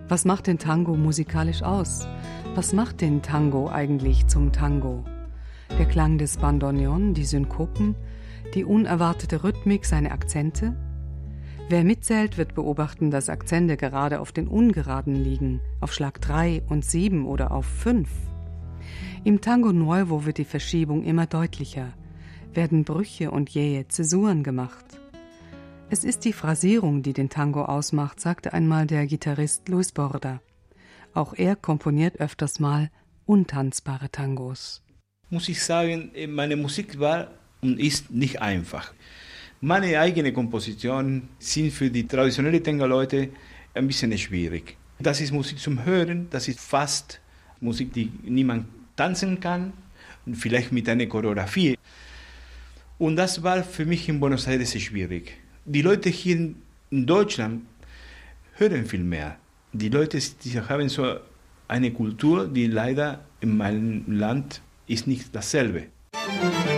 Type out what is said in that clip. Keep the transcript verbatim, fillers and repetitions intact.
Was macht den Tango musikalisch aus? Was macht den Tango eigentlich zum Tango? Der Klang des Bandoneon, die Synkopen, die unerwartete Rhythmik, seine Akzente? Wer mitzählt, wird beobachten, dass Akzente gerade auf den Ungeraden liegen, auf Schlag drei und sieben oder auf fünf. Im Tango Nuevo wird die Verschiebung immer deutlicher, werden Brüche und jähe Zäsuren gemacht. Es ist die Phrasierung, die den Tango ausmacht, sagte einmal der Gitarrist Luis Borda. Auch er komponiert öfters mal untanzbare Tangos. Muss ich sagen, meine Musik war und ist nicht einfach. Meine eigenen Kompositionen sind für die traditionellen Tango-Leute ein bisschen schwierig. Das ist Musik zum Hören, das ist fast Musik, die niemand tanzen kann, vielleicht mit einer Choreografie. Und das war für mich in Buenos Aires schwierig. Die Leute hier in Deutschland hören viel mehr. Die Leute die haben so eine Kultur, die leider in meinem Land ist nicht dasselbe.